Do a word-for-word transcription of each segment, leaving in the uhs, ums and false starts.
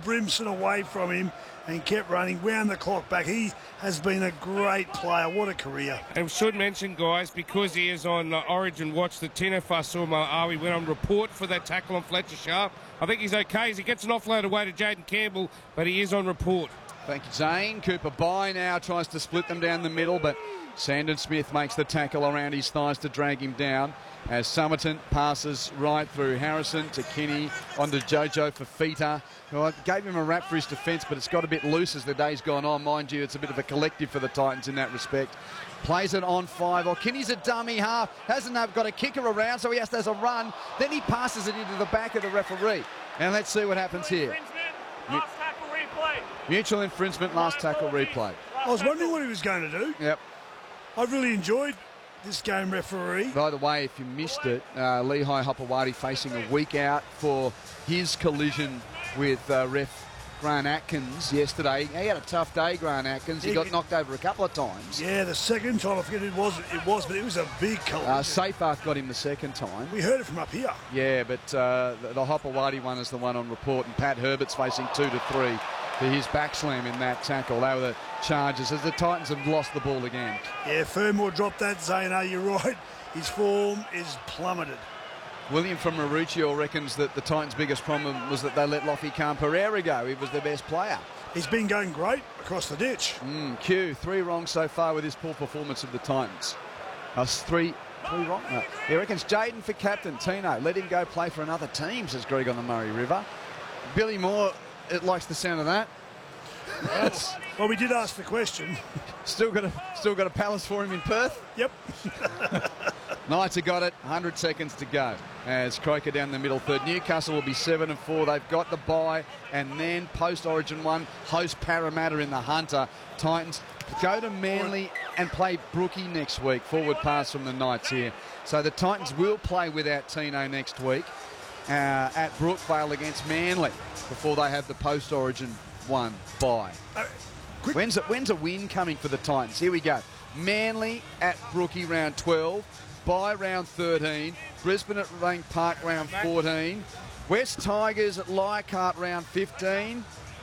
Brimson away from him and kept running, wound the clock back. He has been a great player. What a career. And we should mention, guys, because he is on uh, Origin Watch, the Tino Fa'asuamaleaui went on report for that tackle on Fletcher Sharp. I think he's okay as he gets an offload away to Jaden Campbell, but he is on report. Thank you, Zane. Cooper Bye now tries to split them down the middle, but Sandon Smith makes the tackle around his thighs to drag him down as Somerton passes right through Harrison to Kinney, onto Jojo Fafita. Well, gave him a rap for his defence, but it's got a bit loose as the day's gone on. Mind you, it's a bit of a collective for the Titans in that respect. Plays it on five. Oh, Kinney's a dummy half. Hasn't got a kicker around, so he has to have a run. Then he passes it into the back of the referee. And let's see what happens here. Last tackle replay. Mutual infringement, last tackle replay. I was wondering what he was going to do. Yep. I've really enjoyed this game, referee. By the way, if you missed it, uh, Lehigh Hopewadi facing a week out for his collision with uh, ref Grant Atkins yesterday. He had a tough day, Grant Atkins. He Yeah, got it- knocked over a couple of times. Yeah, the second time, I forget who it was, it was, but it was a big collision. Uh, Seyfarth got him the second time. We heard it from up here. Yeah, but uh, the, the Hopewadi one is the one on report, and Pat Herbert's facing two to three for his back slam in that tackle. They were the charges as the Titans have lost the ball again. Yeah, Fermor dropped that, Zano, you're right. His form is plummeted. William from Maruccio reckons that the Titans' biggest problem was that they let Lofi Khan Pereira go. He was their best player. He's been going great across the ditch. Mm, Q, three wrong so far with his poor performance of the Titans. That's three, three wrong. No. He reckons Jaden for captain. Tino, let him go play for another team, says Greg on the Murray River. Billy Moore, it likes the sound of that. That's Well, we did ask the question. still got a still got a palace for him in Perth. Yep. Knights have got it. one hundred seconds to go as Croker down the middle third. Newcastle will be seven and four. They've got the bye, and then post Origin one host Parramatta in the Hunter. Titans go to Manly and play Brookie next week. Forward pass from the Knights here. So the Titans will play without Tino next week uh, at Brookvale against Manly before they have the post Origin one bye. Uh, quick- When's a, when's a win coming for the Titans? Here we go. Manly at Brookie round twelve. By round thirteen, Brisbane at Lang Park round fourteen, West Tigers at Leichhardt round fifteen.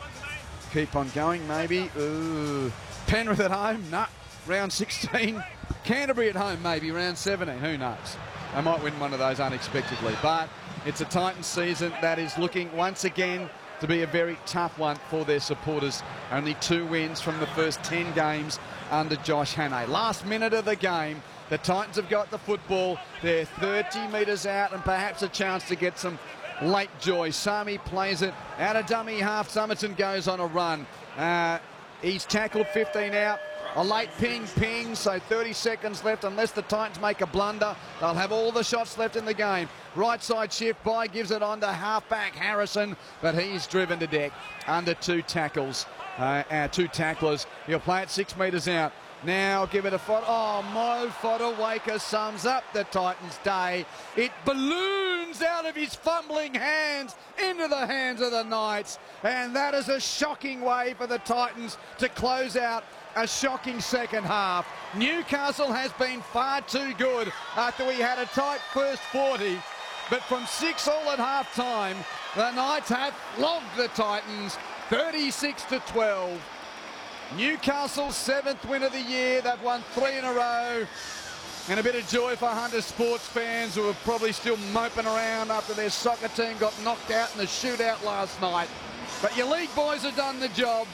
Keep on going, maybe. Ooh. Penrith at home, nah, round sixteen. Canterbury at home, maybe round seventeen. Who knows? They might win one of those unexpectedly, but it's a Titans season that is looking once again to be a very tough one for their supporters. Only two wins from the first ten games under Josh Hannay. Last minute of the game, the Titans have got the football. They're thirty metres out and perhaps a chance to get some late joy. Sami plays it out of dummy half. Somerton goes on a run. Uh, he's tackled fifteen out. A late ping, ping, so thirty seconds left. Unless the Titans make a blunder, they'll have all the shots left in the game. Right side shift by, gives it on to halfback Harrison, but he's driven to deck under two tackles, uh, uh, two tacklers. He'll play it six metres out. Now give it a foot. Oh, Mo Fodawaker sums up the Titans' day. It balloons out of his fumbling hands into the hands of the Knights. And that is a shocking way for the Titans to close out a shocking second half. Newcastle has been far too good after we had a tight first forty. But from six all at half time, the Knights have flogged the Titans thirty-six to twelve. Newcastle's seventh win of the year. They've won three in a row. And a bit of joy for Hunter sports fans who are probably still moping around after their soccer team got knocked out in the shootout last night. But your league boys have done the job.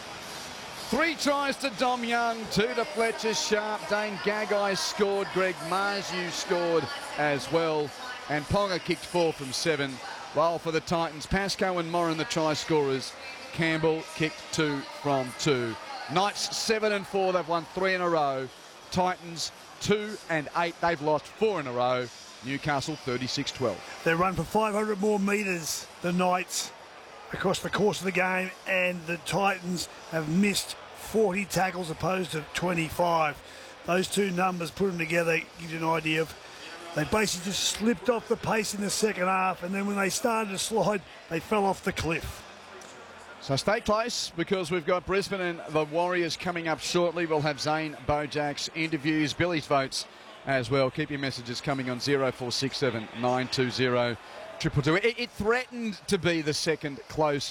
Three tries to Dom Young, two to Fletcher Sharp. Dane Gagai scored. Greg Marju scored as well. And Ponga kicked four from seven. While for the Titans, Pascoe and Moran the try scorers. Campbell kicked two from two. Knights seven and four. They've won three in a row. Titans two and eight. They've lost four in a row. Newcastle thirty-six twelve. They run for five hundred more metres, the Knights, across the course of the game, and the Titans have missed forty tackles opposed to twenty-five. Those two numbers, put them together, give you an idea of they basically just slipped off the pace in the second half, and then when they started to slide, they fell off the cliff. So stay close because we've got Brisbane and the Warriors coming up shortly. We'll have Zane Bojak's interviews, Billy's votes as well. Keep your messages coming on zero four six seven nine two zero two two two. It, it threatened to be the second close